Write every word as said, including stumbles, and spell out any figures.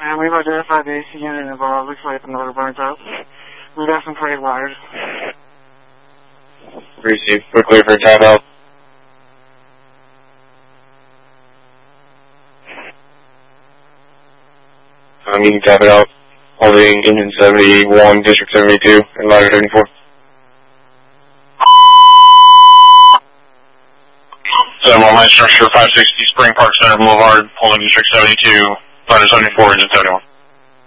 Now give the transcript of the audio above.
And we've identified the A C unit involved. Looks like the motor burnt up. We've got some frayed wires. Receive. We're clear for tap out. Uh, meeting tap it out. Holding engine seventy-one, district seventy-two, and ladder seventy-four. seven one, high structure, five sixty, Spring Park Center Boulevard, holding district seventy-two, ladder seventy-four, engine seventy-one.